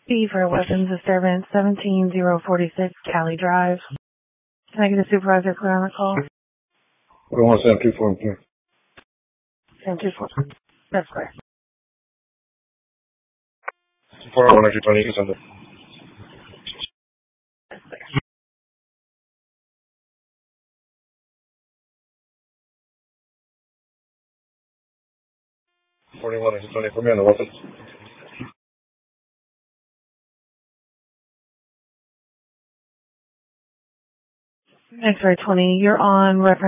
B for weapons disturbance, 17046 Cali Drive. Can I get a supervisor clear on the call? 417243. 724. That's clear. 4120, you can send it. That's clear. Put me on the weapons. X-ray 20, you're on reference.